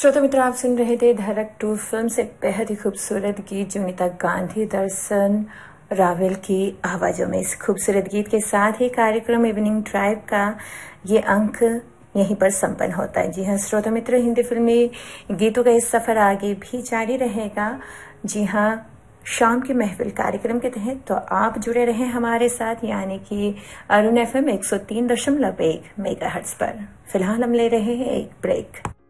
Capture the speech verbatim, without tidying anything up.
श्रोता मित्र, आप सुन रहे थे धड़क टू फिल्म से बेहद ही खूबसूरत गीत जोनीता गांधी दर्शन रावल की आवाजों में। इस खूबसूरत गीत के साथ ही कार्यक्रम इवनिंग ड्राइव का ये अंक यहीं पर संपन्न होता है। जी हाँ श्रोता मित्र, हिंदी फिल्मी गीतों का इस सफर आगे भी जारी रहेगा। जी हाँ, शाम की महफिल कार्यक्रम के तहत तो आप जुड़े रहें हमारे साथ, यानी कि अरुण एफ एम एक सौ तीन दशमलव एक मेगा हर्ट्ज पर। फिलहाल हम ले रहे हैं एक ब्रेक।